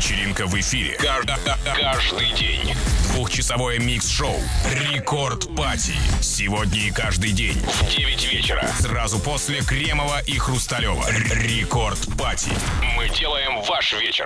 Вечеринка в эфире. Каждый день. Двухчасовое микс-шоу «Рекорд Пати». Сегодня и каждый день в 9 вечера. Сразу после Кремова и Хрусталева. «Рекорд Пати». Мы делаем ваш вечер.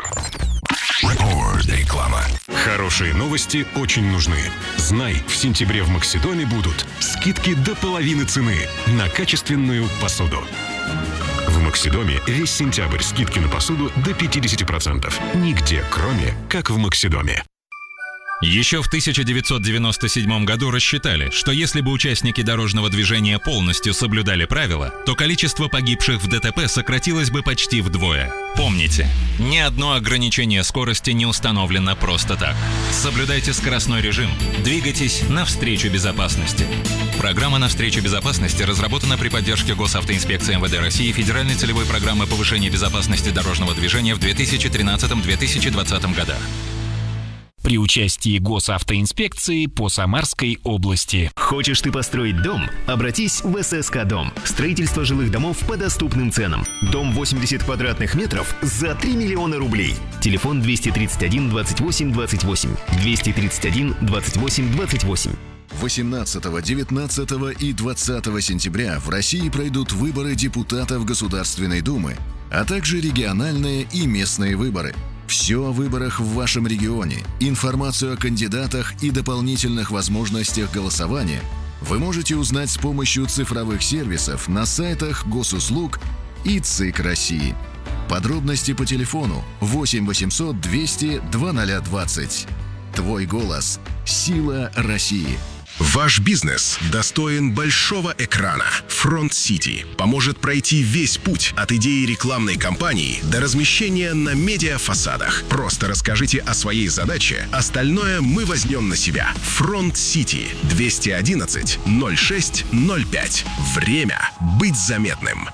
Реклама. Хорошие новости очень нужны. Знай, в сентябре в Максидоме будут скидки до половины цены на качественную посуду. В Максидоме весь сентябрь скидки на посуду до 50%. Нигде, кроме как в Максидоме. Еще в 1997 году рассчитали, что если бы участники дорожного движения полностью соблюдали правила, то количество погибших в ДТП сократилось бы почти вдвое. Помните, ни одно ограничение скорости не установлено просто так. Соблюдайте скоростной режим, двигайтесь навстречу безопасности. Программа «Навстречу безопасности» разработана при поддержке Госавтоинспекции МВД России и Федеральной целевой программы повышения безопасности дорожного движения в 2013-2020 годах. При участии Госавтоинспекции по Самарской области. Хочешь ты построить дом? Обратись в ССК Дом. Строительство жилых домов по доступным ценам. Дом 80 квадратных метров за 3 миллиона рублей. Телефон 231 28 28. 231 28 28. 18, 19 и 20 сентября в России пройдут выборы депутатов Государственной Думы, а также региональные и местные выборы. Все о выборах в вашем регионе, информацию о кандидатах и дополнительных возможностях голосования вы можете узнать с помощью цифровых сервисов на сайтах Госуслуг и ЦИК России. Подробности по телефону 8 800 200 2020. Твой голос – сила России. Ваш бизнес достоин большого экрана. Front City поможет пройти весь путь от идеи рекламной кампании до размещения на медиафасадах. Просто расскажите о своей задаче, остальное мы возьмем на себя. Front City 211 06 05. Время быть заметным.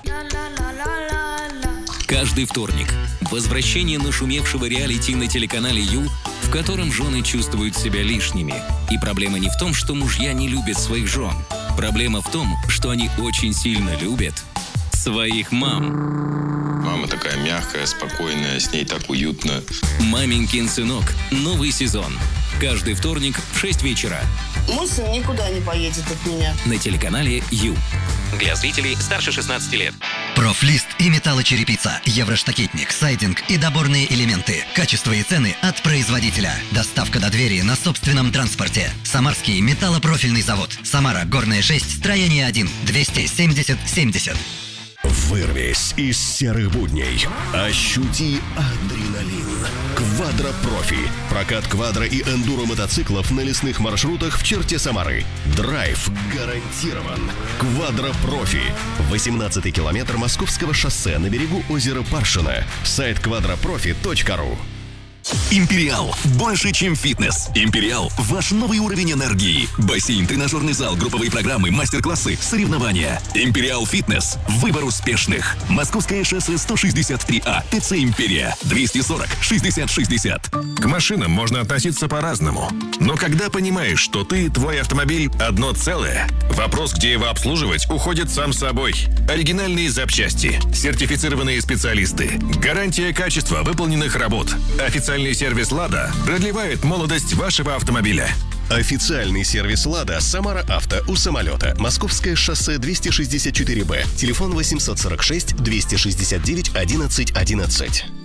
Каждый вторник возвращение нашумевшего реалити на телеканале Ю, в котором жены чувствуют себя лишними. И проблема не в том, что мужья не любят своих жен. Проблема в том, что они очень сильно любят своих мам. Мама такая мягкая, спокойная, с ней так уютно. «Маменькин сынок». Новый сезон. Каждый вторник в 6 вечера. Мой сын никуда не поедет от меня. На телеканале Ю. Для зрителей старше 16 лет. Профлист и металлочерепица, евроштакетник, сайдинг и доборные элементы. Качество и цены от производителя. Доставка до двери на собственном транспорте. Самарский металлопрофильный завод. Самара, Горная 6, строение 1, 270 70. Вырвись из серых будней. Ощути адреналин. Квадро-профи. Прокат квадро и эндуро мотоциклов на лесных маршрутах в черте Самары. Драйв гарантирован. Квадро-профи. 18-й километр Московского шоссе на берегу озера Паршино. Сайт quadroprofi.ru. Империал – больше, чем фитнес. Империал – ваш новый уровень энергии. Бассейн, тренажерный зал, групповые программы, мастер-классы, соревнования. Империал Фитнес – выбор успешных. Московское шоссе 163А, ТЦ «Империя», 240 60 60. К машинам можно относиться по-разному. Но когда понимаешь, что ты и твой автомобиль одно целое, вопрос, где его обслуживать, уходит сам собой. Оригинальные запчасти, сертифицированные специалисты, гарантия качества выполненных работ. Официальный сервис «Лада» продлевает молодость вашего автомобиля. Официальный сервис «Лада» Самара Авто у самолета. Московское шоссе 264Б. Телефон 846 269 11 11.